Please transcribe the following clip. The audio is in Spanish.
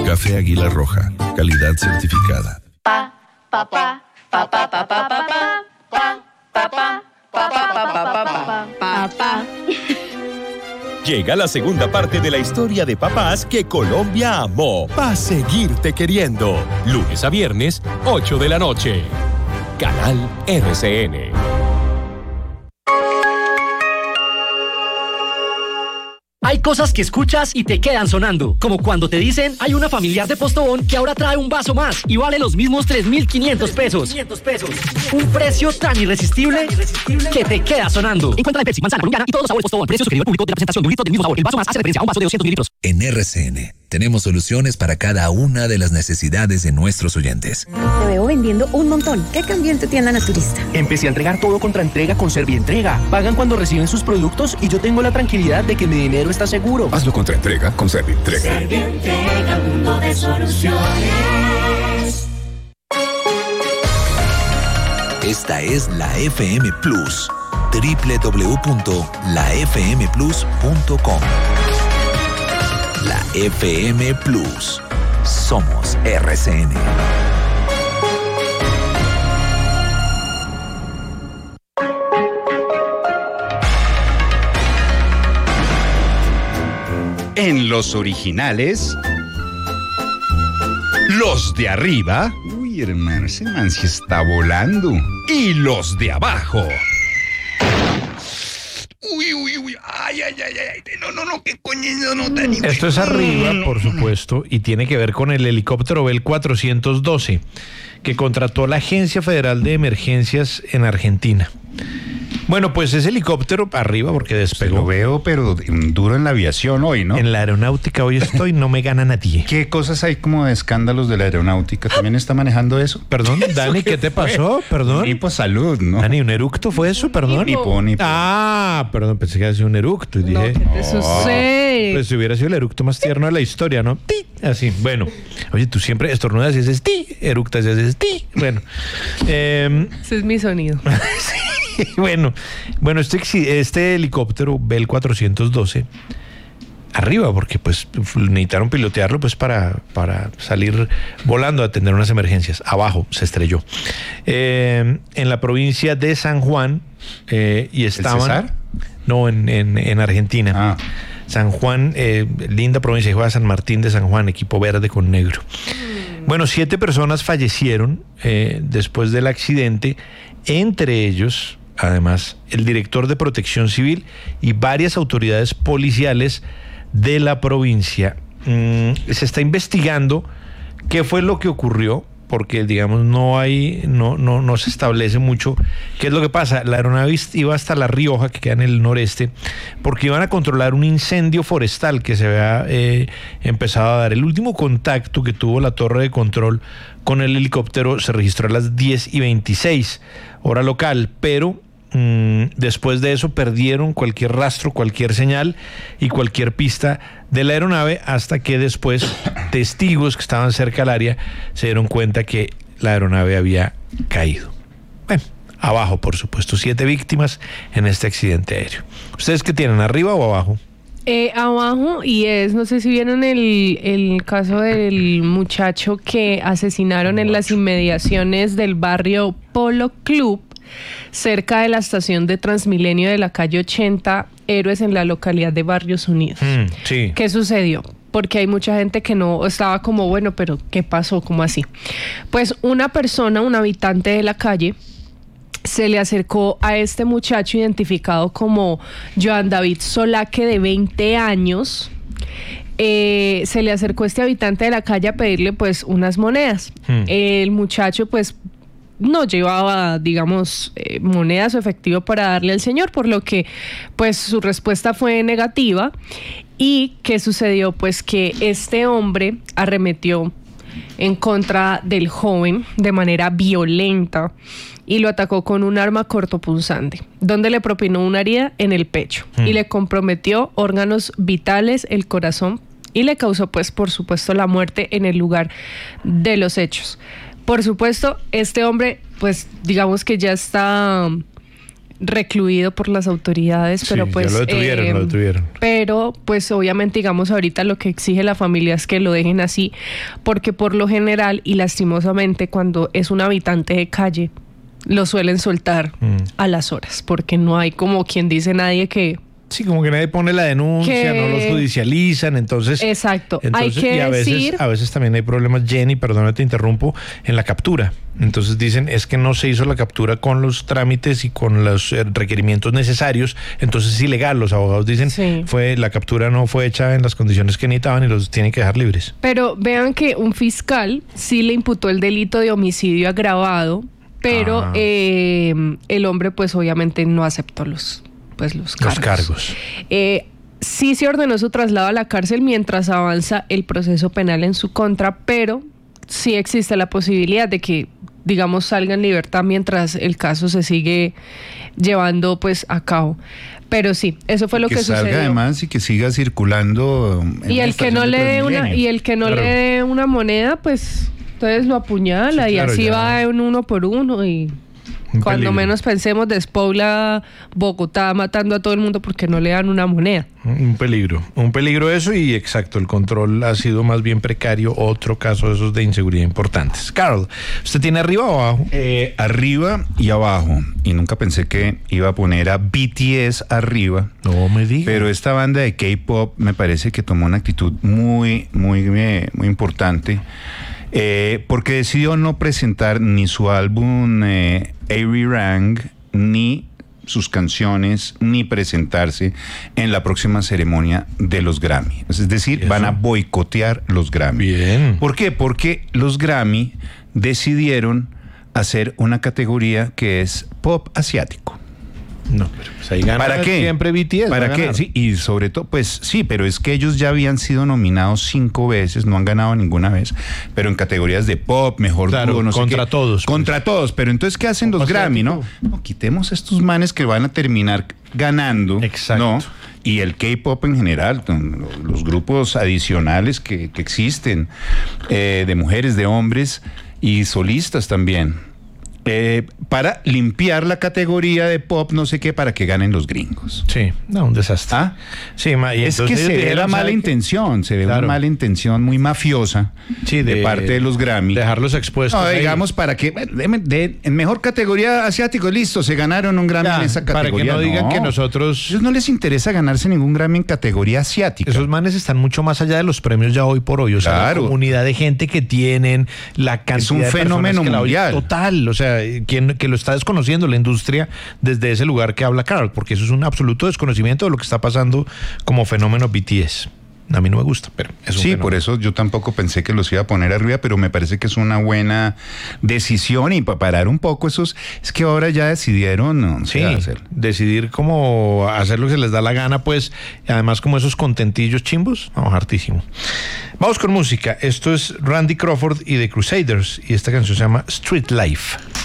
Café Águila Roja, calidad certificada. Llega la segunda parte de la historia de papás que Colombia amó. Pa' seguirte queriendo. Lunes a viernes, 8 de la noche. Canal RCN. Hay cosas que escuchas y te quedan sonando, como cuando te dicen hay una familiar de Postobón que ahora trae un vaso más y vale los mismos 3.500 pesos. Un precio tan irresistible que te queda sonando. Encuentra en Pepsi, manzana, colombiana y todos los sabores Postobón. Precio sugerido al público de la presentación de un litro del mismo sabor. El vaso más hace referencia a un vaso de 200 mililitros. En RCN tenemos soluciones para cada una de las necesidades de nuestros oyentes. Te veo vendiendo un montón. ¿Qué cambió en tu tienda naturista? Empecé a entregar todo contra entrega con Servientrega. Pagan cuando reciben sus productos y yo tengo la tranquilidad de que mi dinero está seguro. Hazlo contra entrega con Servientrega. Servientrega, mundo de soluciones. Esta es la FM Plus. www.lafmplus.com. La FM Plus. Somos RCN. En los originales, los de arriba, uy hermano, ese man sí está volando, y los de abajo. Uy, ay, no, qué coño, no tan. Esto es arriba, por supuesto, y tiene que ver con el helicóptero Bell 412, que contrató la Agencia Federal de Emergencias en Argentina. Bueno, pues ese helicóptero arriba porque despegó. Lo veo, pero duro en la aviación hoy, ¿no? En la aeronáutica hoy estoy, no me gana nadie. ¿Qué cosas hay como de escándalos de la aeronáutica? ¿También está manejando eso? Perdón, Dani, ¿qué te pasó? Perdón. Hipo salud, ¿no? Dani, ¿un eructo fue eso? Perdón. Hipo. Ah, perdón, pensé que había sido un eructo y dije. ¿Qué te sucede? Pues si hubiera sido el eructo más tierno de la historia, ¿no? ¡Ti! Así, bueno. Oye, tú siempre estornudas y haces ti, eructas y haces ti. Bueno. Ese es mi sonido. Sí. Bueno, este helicóptero Bell 412 arriba, porque pues necesitaron pilotearlo pues para salir volando a atender unas emergencias. Abajo se estrelló en la provincia de San Juan y estaban. ¿El Cesar? No, en Argentina. San Juan, linda provincia, juega San Martín de San Juan, equipo verde con negro. Bueno, 7 personas fallecieron después del accidente, entre ellos, además, el director de Protección Civil y varias autoridades policiales de la provincia. Se está investigando qué fue lo que ocurrió, porque digamos no se establece mucho qué es lo que pasa. La aeronave iba hasta La Rioja, que queda en el noreste, porque iban a controlar un incendio forestal que se había empezado a dar. El último contacto que tuvo la torre de control con el helicóptero se registró a las 10:26 hora local, pero después de eso perdieron cualquier rastro, cualquier señal y cualquier pista de la aeronave, hasta que después testigos que estaban cerca del área se dieron cuenta que la aeronave había caído. Bueno, abajo, por supuesto, 7 víctimas en este accidente aéreo. ¿Ustedes qué tienen, arriba o abajo? Abajo, y no sé si vieron el caso del muchacho que asesinaron en las inmediaciones del barrio Polo Club, cerca de la estación de Transmilenio de la calle 80, Héroes, en la localidad de Barrios Unidos. Sí. ¿Qué sucedió? Porque hay mucha gente que no estaba como, bueno, pero ¿qué pasó? ¿Cómo así? Pues una persona, un habitante de la calle, se le acercó a este muchacho identificado como Joan David Solaque, de 20 años. Se le acercó este habitante de la calle a pedirle pues unas monedas. El muchacho pues no llevaba, digamos, monedas o efectivo para darle al señor, por lo que pues su respuesta fue negativa. ¿Y qué sucedió? Pues que este hombre arremetió en contra del joven de manera violenta y lo atacó con un arma cortopunzante, donde le propinó una herida en el pecho y le comprometió órganos vitales, el corazón, y le causó pues por supuesto la muerte en el lugar de los hechos. Por supuesto, este hombre, pues digamos que ya está recluido por las autoridades, pero Sí, pues ya lo detuvieron. Pero pues obviamente, digamos, ahorita lo que exige la familia es que lo dejen así, porque por lo general y lastimosamente cuando es un habitante de calle lo suelen soltar a las horas, porque no hay, como quien dice, nadie que... Sí, como que nadie pone la denuncia, no los judicializan, entonces... Exacto, hay que y decir... a veces también hay problemas, Jenny, perdona, te interrumpo, en la captura. Entonces dicen, es que no se hizo la captura con los trámites y con los requerimientos necesarios, entonces es ilegal. Los abogados dicen, la captura no fue hecha en las condiciones que necesitaban y los tienen que dejar libres. Pero vean que un fiscal sí le imputó el delito de homicidio agravado, pero el hombre pues obviamente no aceptó los cargos. Sí se ordenó su traslado a la cárcel mientras avanza el proceso penal en su contra, pero sí existe la posibilidad de que, digamos, salga en libertad mientras el caso se sigue llevando pues a cabo. Pero sí, eso fue lo que sucedió. Que salga además y que siga circulando. Y el que no le dé le dé una moneda, pues entonces lo apuñala y así va en uno por uno y... Cuando menos pensemos, despobla Bogotá matando a todo el mundo porque no le dan una moneda. Un peligro eso, y exacto, el control ha sido más bien precario, otro caso de esos de inseguridad importantes. Carl, ¿usted tiene arriba o abajo? Arriba y abajo, y nunca pensé que iba a poner a BTS arriba. No me diga. Pero esta banda de K-pop me parece que tomó una actitud muy importante. Porque decidió no presentar ni su álbum Arirang, ni sus canciones, ni presentarse en la próxima ceremonia de los Grammy. Es decir, van a boicotear los Grammy. Bien. ¿Por qué? Porque los Grammy decidieron hacer una categoría que es pop asiático. No, pero pues ahí gana. ¿Para qué? Siempre BTS. ¿Para qué? Sí, y sobre todo, pues sí, pero es que ellos ya habían sido nominados 5 veces, no han ganado ninguna vez, pero en categorías de pop, mejor dúo, no sé qué. Contra todos. Contra todos, pero entonces, ¿qué hacen los Grammy, no? No, quitemos estos manes que van a terminar ganando. Exacto. ¿no? Y el K-pop en general, los grupos adicionales que existen, de mujeres, de hombres y solistas también. Para limpiar la categoría de pop, no sé qué, para que ganen los gringos. Sí, no, un desastre. Sí, y es que se ve la mala intención, una mala intención muy mafiosa de parte de los Grammy. Dejarlos expuestos. No, digamos, para que en mejor categoría asiático, listo, se ganaron un Grammy en esa categoría. Para que no digan que nosotros... A ellos no les interesa ganarse ningún Grammy en categoría asiática. Esos manes están mucho más allá de los premios ya hoy por hoy. O sea, la comunidad de gente que tienen, la cantidad es un fenómeno mundial. Total, o sea, que lo está desconociendo la industria desde ese lugar que habla Carl, porque eso es un absoluto desconocimiento de lo que está pasando como fenómeno BTS. A mí no me gusta, pero es un fenómeno. Por eso yo tampoco pensé que los iba a poner arriba, pero me parece que es una buena decisión, y para parar un poco esos, es que ahora ya decidieron decidir cómo hacer lo que se les da la gana, pues, además como esos contentillos chimbos, vamos, hartísimo. Vamos con música. Esto es Randy Crawford y The Crusaders, y esta canción se llama Street Life.